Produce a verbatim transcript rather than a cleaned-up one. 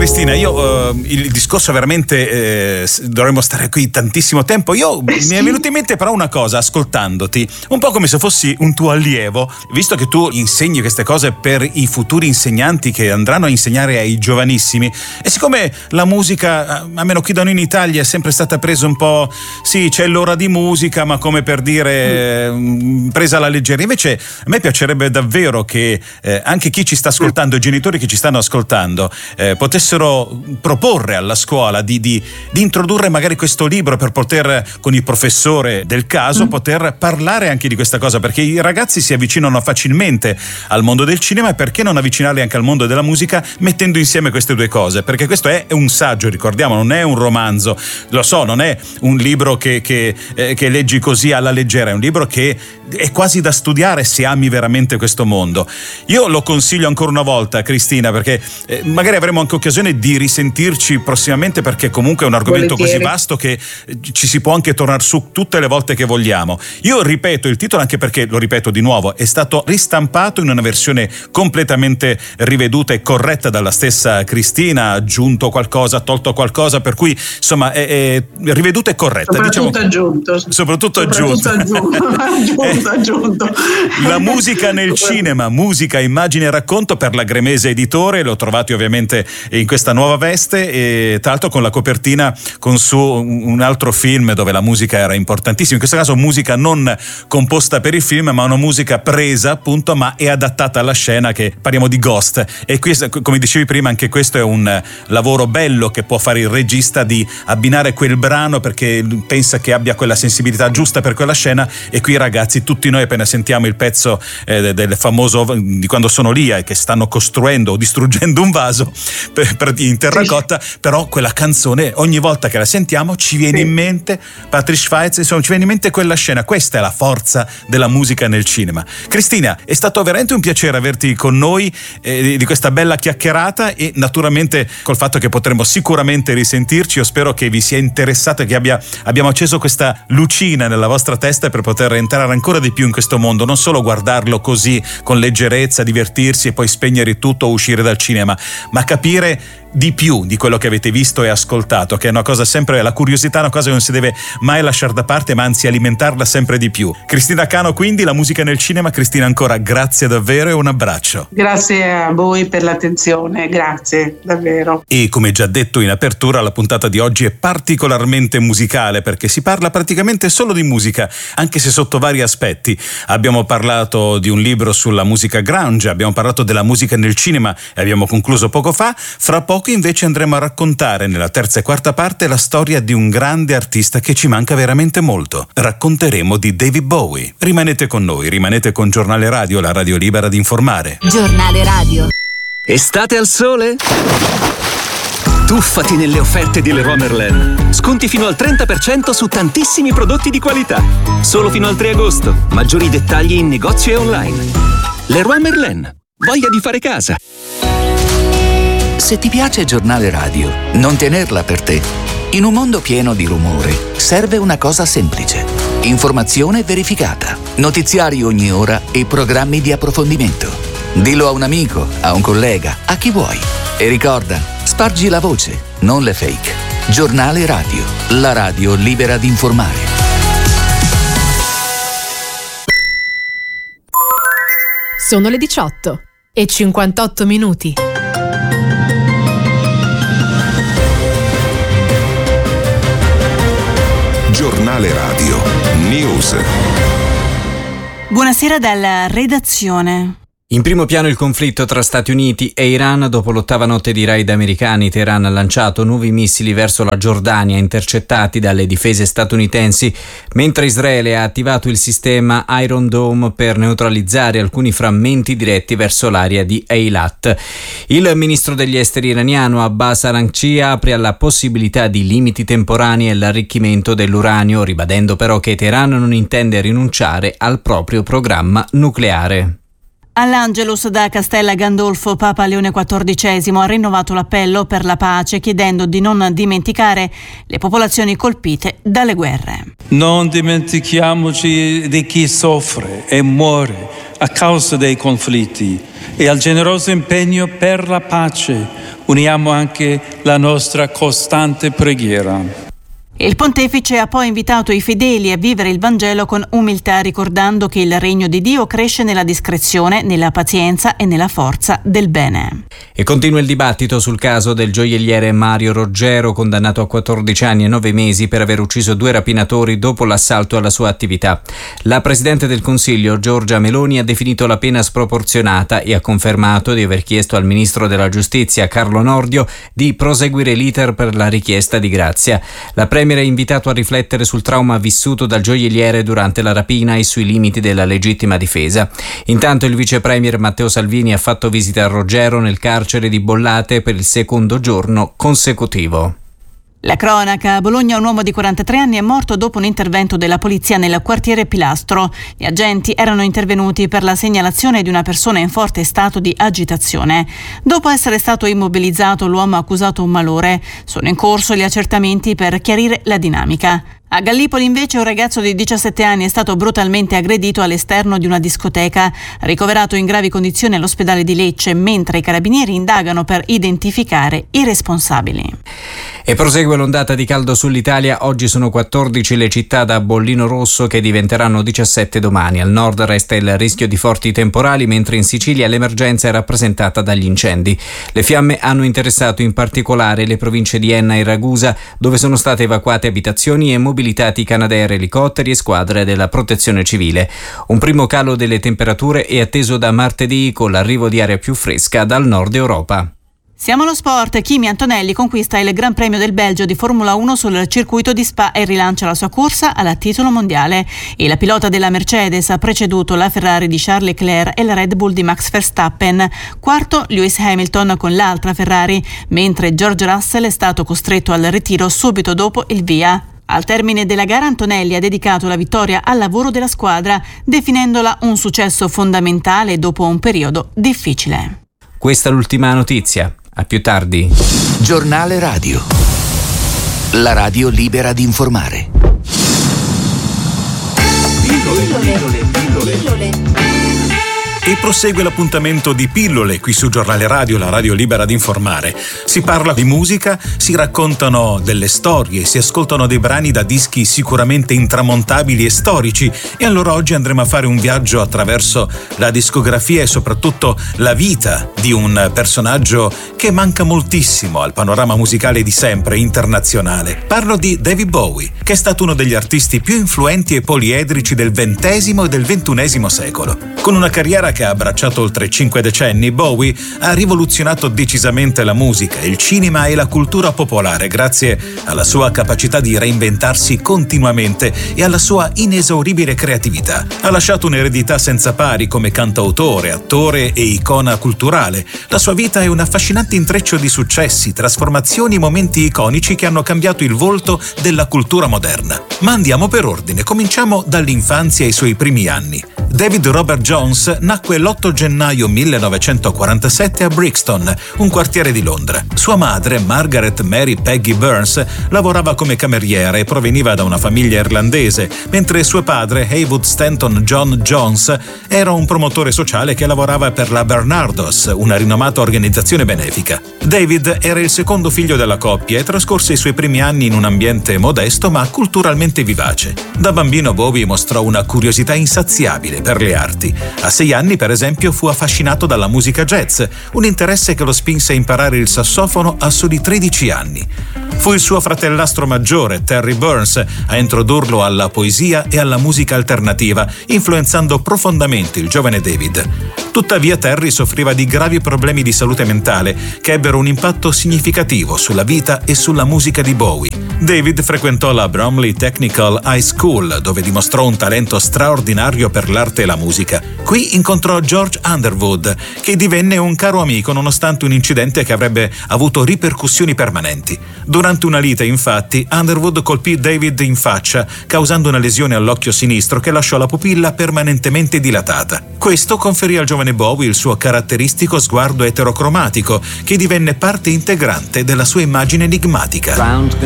Cristina, io uh, il discorso veramente eh, dovremmo stare qui tantissimo tempo. Io eh sì. mi è venuto in mente però una cosa ascoltandoti, un po' come se fossi un tuo allievo, visto che tu insegni queste cose per i futuri insegnanti che andranno a insegnare ai giovanissimi, e siccome la musica, a meno che da noi in Italia, è sempre stata presa un po', sì, c'è l'ora di musica, ma come per dire mm. presa alla leggera. Invece a me piacerebbe davvero che eh, anche chi ci sta ascoltando, i genitori che ci stanno ascoltando, eh, potessero proporre alla scuola di, di, di introdurre magari questo libro per poter, con il professore del caso, mm. poter parlare anche di questa cosa, perché i ragazzi si avvicinano facilmente al mondo del cinema, e perché non avvicinarli anche al mondo della musica mettendo insieme queste due cose? Perché questo è un saggio, ricordiamo, non è un romanzo, lo so, non è un libro che, che, eh, che leggi così alla leggera, è un libro che è quasi da studiare se ami veramente questo mondo. Io lo consiglio ancora una volta, Cristina, perché eh, magari avremo anche occasione di risentirci prossimamente, perché comunque è un argomento Volentieri. così vasto che ci si può anche tornare su tutte le volte che vogliamo. Io ripeto il titolo anche perché, lo ripeto di nuovo, è stato ristampato in una versione completamente riveduta e corretta dalla stessa Cristina, ha aggiunto qualcosa, ha tolto qualcosa, per cui insomma è, è riveduta e corretta. Soprattutto diciamo, aggiunto. Soprattutto, soprattutto aggiunto. aggiunto, aggiunto. La musica nel cinema, musica, immagine e racconto, per la Gremese Editore. Lo trovate ovviamente in questa nuova veste, e tra l'altro con la copertina con su un altro film dove la musica era importantissima, in questo caso musica non composta per il film, ma una musica presa appunto, ma è adattata alla scena, che parliamo di Ghost. E qui, come dicevi prima, anche questo è un lavoro bello che può fare il regista, di abbinare quel brano perché pensa che abbia quella sensibilità giusta per quella scena. E qui, ragazzi, tutti noi appena sentiamo il pezzo eh, del famoso, di quando sono lì e che stanno costruendo o distruggendo un vaso per, per, in terracotta, sì. Però quella canzone, ogni volta che la sentiamo ci viene sì. in mente Patrick Swayze, insomma ci viene in mente quella scena. Questa è la forza della musica nel cinema. Cristina, è stato veramente un piacere averti con noi, eh, di questa bella chiacchierata, e naturalmente col fatto che potremo sicuramente risentirci. Io spero che vi sia interessato e che abbia, abbiamo acceso questa lucina nella vostra testa per poter entrare ancora di più in questo mondo, non solo guardarlo così con leggerezza, divertirsi e poi spegnere tutto o uscire dal cinema, ma capire di più di quello che avete visto e ascoltato, che è una cosa sempre, la curiosità è una cosa che non si deve mai lasciare da parte, ma anzi alimentarla sempre di più. Cristina Cano, quindi, la musica nel cinema. Cristina, ancora grazie davvero e un abbraccio. Grazie a voi per l'attenzione, grazie davvero. E come già detto in apertura, la puntata di oggi è particolarmente musicale, perché si parla praticamente solo di musica, anche se sotto vari aspetti. Abbiamo parlato di un libro sulla musica grunge, abbiamo parlato della musica nel cinema e abbiamo concluso poco fa. Fra poco invece andremo a raccontare nella terza e quarta parte la storia di un grande artista che ci manca veramente molto. Racconteremo di David Bowie. Rimanete con noi, rimanete con Giornale Radio, la radio libera di informare. Giornale Radio. Estate al sole? Tuffati nelle offerte di Leroy Merlin. Sconti fino al trenta per cento su tantissimi prodotti di qualità. Solo fino al tre agosto. Maggiori dettagli in negozio e online. Leroy Merlin. Voglia di fare casa. Se ti piace Giornale Radio, non tenerla per te. In un mondo pieno di rumore, serve una cosa semplice. Informazione verificata, notiziari ogni ora e programmi di approfondimento. Dillo a un amico, a un collega, a chi vuoi. E ricorda, spargi la voce, non le fake. Giornale Radio, la radio libera di informare. Sono le diciotto e cinquantotto minuti. Giornale Radio News. Buonasera dalla redazione. In primo piano il conflitto tra Stati Uniti e Iran. Dopo l'ottava notte di raid americani, Teheran ha lanciato nuovi missili verso la Giordania, intercettati dalle difese statunitensi, mentre Israele ha attivato il sistema Iron Dome per neutralizzare alcuni frammenti diretti verso l'area di Eilat. Il ministro degli esteri iraniano Abbas Araghchi apre alla possibilità di limiti temporanei all'arricchimento dell'uranio, ribadendo però che Teheran non intende rinunciare al proprio programma nucleare. All'Angelus da Castella Gandolfo, Papa Leone quattordicesimo ha rinnovato l'appello per la pace, chiedendo di non dimenticare le popolazioni colpite dalle guerre. Non dimentichiamoci di chi soffre e muore a causa dei conflitti e al generoso impegno per la pace uniamo anche la nostra costante preghiera. Il pontefice ha poi invitato i fedeli a vivere il Vangelo con umiltà, ricordando che il regno di Dio cresce nella discrezione, nella pazienza e nella forza del bene. E continua il dibattito sul caso del gioielliere Mario Roggero, condannato a quattordici anni e nove mesi per aver ucciso due rapinatori dopo l'assalto alla sua attività. La Presidente del Consiglio, Giorgia Meloni, ha definito la pena sproporzionata e ha confermato di aver chiesto al Ministro della Giustizia, Carlo Nordio, di proseguire l'iter per la richiesta di grazia. La Premier è invitato a riflettere sul trauma vissuto dal gioielliere durante la rapina e sui limiti della legittima difesa. Intanto il vice premier Matteo Salvini ha fatto visita a Roggero nel carcere di Bollate per il secondo giorno consecutivo. La cronaca: a Bologna un uomo di quarantatré anni è morto dopo un intervento della polizia nel quartiere Pilastro. Gli agenti erano intervenuti per la segnalazione di una persona in forte stato di agitazione. Dopo essere stato immobilizzato, l'uomo ha accusato un malore. Sono in corso gli accertamenti per chiarire la dinamica. A Gallipoli invece un ragazzo di diciassette anni è stato brutalmente aggredito all'esterno di una discoteca, ricoverato in gravi condizioni all'ospedale di Lecce, mentre i carabinieri indagano per identificare i responsabili. E prosegue l'ondata di caldo sull'Italia. Oggi sono quattordici le città da bollino rosso, che diventeranno diciassette domani. Al nord resta il rischio di forti temporali, mentre in Sicilia l'emergenza è rappresentata dagli incendi. Le fiamme hanno interessato in particolare le province di Enna e Ragusa, dove sono state evacuate abitazioni e mobilitati Canadair, elicotteri e squadre della protezione civile. Un primo calo delle temperature è atteso da martedì, con l'arrivo di aria più fresca dal nord Europa. Siamo allo sport. Kimi Antonelli conquista il Gran Premio del Belgio di Formula uno sul circuito di Spa e rilancia la sua corsa al titolo mondiale. E la pilota della Mercedes ha preceduto la Ferrari di Charles Leclerc e la Red Bull di Max Verstappen. Quarto Lewis Hamilton con l'altra Ferrari, mentre George Russell è stato costretto al ritiro subito dopo il via. Al termine della gara Antonelli ha dedicato la vittoria al lavoro della squadra, definendola un successo fondamentale dopo un periodo difficile. Questa è l'ultima notizia. A più tardi. Giornale Radio. La radio libera di informare. Pillole, pillole, pillole, pillole. E prosegue l'appuntamento di Pillole qui su Giornale Radio, la radio libera di informare. Si parla di musica, si raccontano delle storie, si ascoltano dei brani da dischi sicuramente intramontabili e storici, e allora oggi andremo a fare un viaggio attraverso la discografia e soprattutto la vita di un personaggio che manca moltissimo al panorama musicale di sempre internazionale. Parlo di David Bowie, che è stato uno degli artisti più influenti e poliedrici del ventesimo e del ventunesimo secolo. Con una carriera che ha abbracciato oltre cinque decenni, Bowie ha rivoluzionato decisamente la musica, il cinema e la cultura popolare grazie alla sua capacità di reinventarsi continuamente e alla sua inesauribile creatività. Ha lasciato un'eredità senza pari come cantautore, attore e icona culturale. La sua vita è un affascinante intreccio di successi, trasformazioni e momenti iconici che hanno cambiato il volto della cultura moderna. Ma andiamo per ordine, cominciamo dall'infanzia e i suoi primi anni. David Robert Jones nacque l'otto gennaio millenovecentoquarantasette a Brixton, un quartiere di Londra. Sua madre, Margaret Mary Peggy Burns, lavorava come cameriera e proveniva da una famiglia irlandese, mentre suo padre, Haywood Stanton John Jones, era un promotore sociale che lavorava per la Barnardos, una rinomata organizzazione benefica. David era il secondo figlio della coppia e trascorse i suoi primi anni in un ambiente modesto ma culturalmente vivace. Da bambino Bowie mostrò una curiosità insaziabile per le arti. A sei anni, per esempio, fu affascinato dalla musica jazz, un interesse che lo spinse a imparare il sassofono a soli tredici anni. Fu il suo fratellastro maggiore, Terry Burns, a introdurlo alla poesia e alla musica alternativa, influenzando profondamente il giovane David. Tuttavia Terry soffriva di gravi problemi di salute mentale che ebbero un impatto significativo sulla vita e sulla musica di Bowie. David frequentò la Bromley Technical High School, dove dimostrò un talento straordinario per l'arte e la musica. Qui incontrò George Underwood, che divenne un caro amico nonostante un incidente che avrebbe avuto ripercussioni permanenti. Durante una lite, infatti, Underwood colpì David in faccia, causando una lesione all'occhio sinistro che lasciò la pupilla permanentemente dilatata. Questo conferì al giovane Bowie il suo caratteristico sguardo eterocromatico, che divenne parte integrante della sua immagine enigmatica.